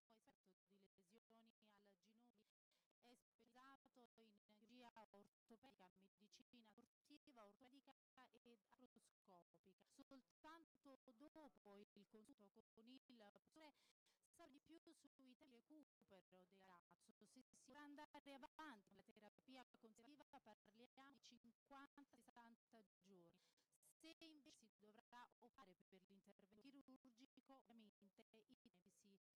esperto di lesioni al ginocchio, è specializzato in chirurgia ortopedica, medicina sportiva, ortopedica ed artroscopica. Soltanto dopo il consulto con il professore sa di più sui tempi di recupero del ragazzo. Se si vorrà andare avanti con la terapia conservativa parliamo di 50-60 giorni. Se invece si dovrà optare per l'intervento chirurgico, ovviamente i tempi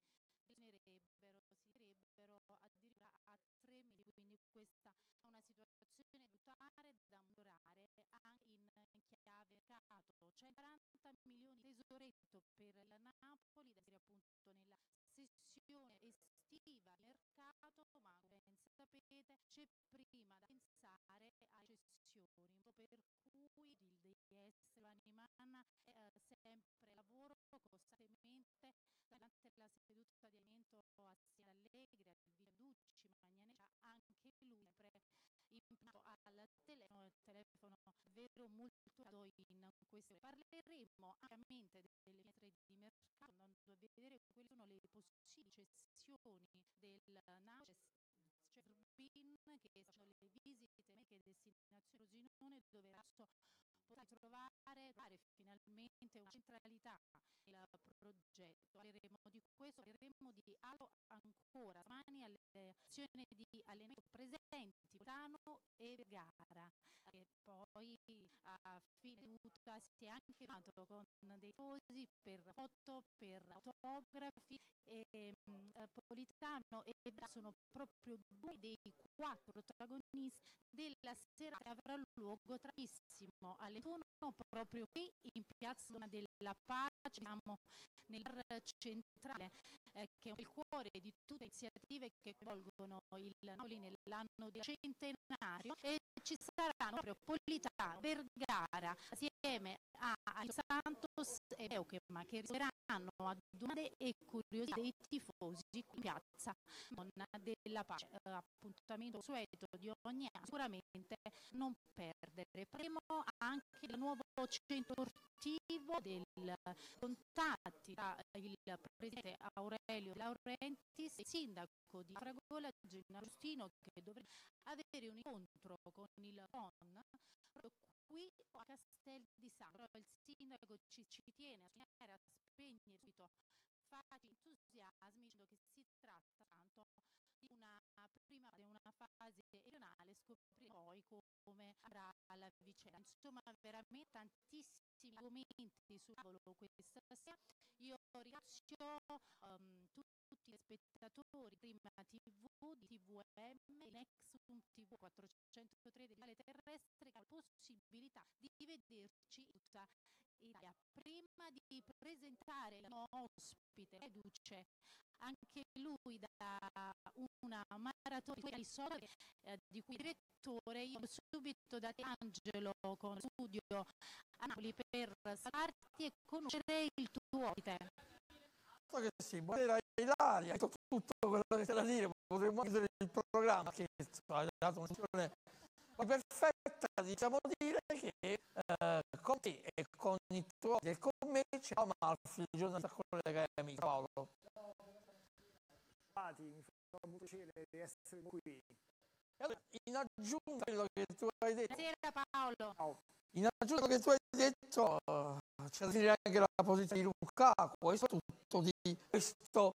si direbbero addirittura a 3 mesi, quindi questa è una situazione salutare da monitorare anche in chiave mercato. 140 milioni di tesoretto per il Napoli da inserire appunto nella sessione estiva di mercato, ma come ben sapete c'è prima da pensare alle cessioni, per cui il DS Vaniman è sempre lavoro costantemente durante la seduta di allenamento assieme ad Allegri, al Vice Ducci, Magnaneccia, anche lui sempre impegnato al telefono davvero molto usato in queste ore. Parleremo ampiamente delle finestre di mercato, andando a vedere quali sono le possibili cessioni del Napoli. C'è Zerbin che sta facendo le visite mediche e destinazioni Frosinone, dove adesso potrà trovare finalmente una centralità nel progetto. Parleremo di questo, parleremo di altro ancora. Domani alle azioni di allenamento presenti Potano e Vergara, e poi a fine seduta si è anche fatto con dei tifosi per foto, per autografi, e Politano e Vergara sono proprio due dei 4 protagonisti della serata che avrà luogo tra pochissimo alle 21 proprio qui in Piazza della Pace, siamo nel bar centrale, che è il cuore di tutte le iniziative che coinvolgono il Napoli nell'anno del centenario, e ci saranno proprio Politano, Vergara assieme a Santos e Beukema, che risponderanno a domande e curiosità dei tifosi qui in Piazza della Pace. Appuntamento consueto di ogni anno, sicuramente non perdere. Parleremo anche del nuovo centro sportivo, dei contatti tra il presidente Aurelio De Laurentiis e il sindaco di Fragola, Gennaro Giustino, che dovrebbe avere un incontro con il PON proprio qui a Castel di Sangro. Però il sindaco ci tiene a sognare, a spegnere subito facili entusiasmi, dicendo che si tratta tanto di una prima fase, una fase regionale, scopriremo poi come andrà la vicenda. Insomma, veramente tantissimi argomenti sul tavolo questa sera. Io ringrazio tutti gli spettatori Prima TV, di TVM, di Nexum TV 403 di Viale Terrestre, che ha la possibilità di vederci in tutta Italia. Prima di presentare il nostro ospite, reduce anche lui da una maratona di soldi, di cui direttore, io subito da te, Angelo, con studio a Napoli, per salutarti e conoscere il tuo ospite. Che sì, buonasera Ilaria, hai detto tutto quello che c'è da dire, potremmo chiudere il programma che ha dato una soluzione perfetta. Diciamo dire che con te e con i tuoi e con me c'è Amalfi, il giornalista collega e amico Paolo. Mi fa molto piacere di essere qui. In aggiunta a quello che tu hai detto, buonasera Paolo. Ciao. In aggiunta a quello che tu hai detto, c'è da dire anche la posizione di Lukaku e soprattutto di questo